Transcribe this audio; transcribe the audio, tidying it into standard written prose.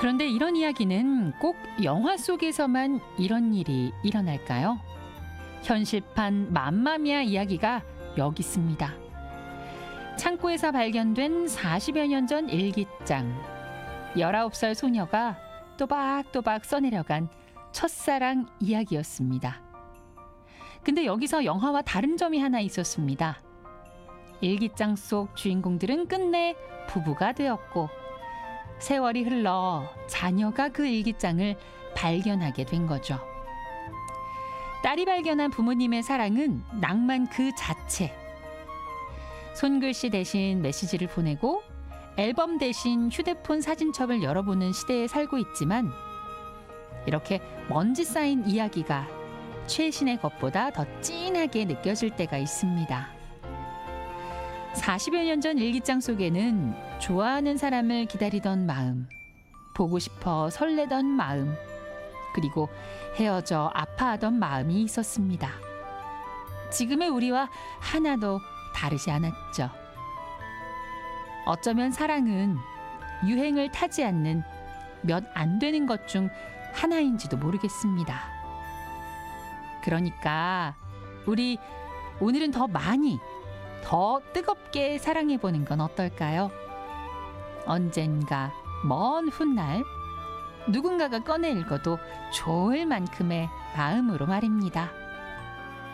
그런데 이런 이야기는 꼭 영화 속에서만 이런 일이 일어날까요? 현실판 맘마미아 이야기가 여기 있습니다. 창고에서 발견된 40여 년 전 일기장. 19살 소녀가 또박또박 써내려간 첫사랑 이야기였습니다. 근데 여기서 영화와 다른 점이 하나 있었습니다. 일기장 속 주인공들은 끝내 부부가 되었고 세월이 흘러 자녀가 그 일기장을 발견하게 된 거죠. 딸이 발견한 부모님의 사랑은 낭만 그 자체. 손글씨 대신 메시지를 보내고 앨범 대신 휴대폰 사진첩을 열어보는 시대에 살고 있지만 이렇게 먼지 쌓인 이야기가 최신의 것보다 더 진하게 느껴질 때가 있습니다. 40여 년 전 일기장 속에는 좋아하는 사람을 기다리던 마음, 보고 싶어 설레던 마음, 그리고 헤어져 아파하던 마음이 있었습니다. 지금의 우리와 하나도 다르지 않았죠. 어쩌면 사랑은 유행을 타지 않는 몇 안 되는 것 중 하나인지도 모르겠습니다. 그러니까 우리 오늘은 더 많이, 더 뜨겁게 사랑해보는 건 어떨까요? 언젠가 먼 훗날 누군가가 꺼내 읽어도 좋을 만큼의 마음으로 말입니다.